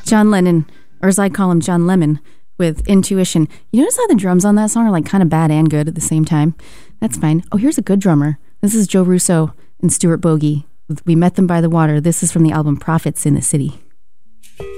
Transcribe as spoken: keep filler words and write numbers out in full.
John Lennon, or as I call him, John Lemon, with Intuition. You notice how the drums on that song are like kind of bad and good at the same time? That's fine. Oh, here's a good drummer. This is Joe Russo and Stuart Bogey. We Met Them by the Water. This is from the album Prophets in the City.